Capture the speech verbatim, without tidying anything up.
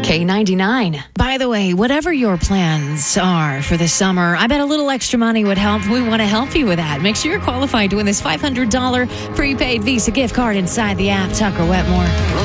K ninety-nine. By the way, whatever your plans are for the summer, I bet a little extra money would help. We want to help you with that. Make sure you're qualified to win this five hundred dollars prepaid Visa gift card inside the app. Tucker Wetmore.